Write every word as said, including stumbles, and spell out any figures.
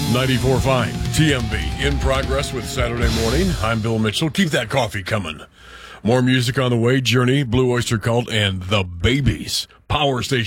ninety-four point five T M B in progress with Saturday morning. I'm Bill Mitchell. Keep that coffee coming. More music on the way. Journey, Blue Oyster Cult, and The Babies. Power Station.